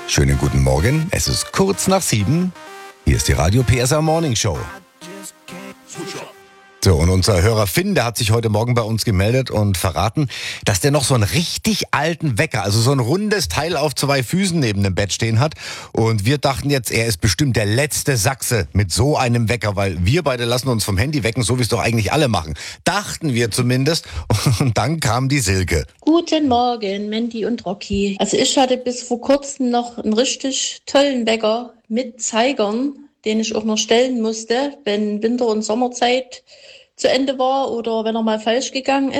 Schönen guten Morgen, es ist kurz nach 7. Hier ist die Radio PSR Morning Show. So, und unser Hörer Finn, der hat sich heute Morgen bei uns gemeldet und verraten, dass der noch so einen richtig alten Wecker, also so ein rundes Teil auf 2 Füßen neben dem Bett stehen hat. Und wir dachten jetzt, er ist bestimmt der letzte Sachse mit so einem Wecker, weil wir beide lassen uns vom Handy wecken, so wie es doch eigentlich alle machen. Dachten wir zumindest. Und dann kam die Silke. Guten Morgen, Mandy und Rocky. Also ich hatte bis vor kurzem noch einen richtig tollen Wecker mit Zeigern, den ich auch noch stellen musste, wenn Winter- und Sommerzeit zu Ende war oder wenn er mal falsch gegangen ist.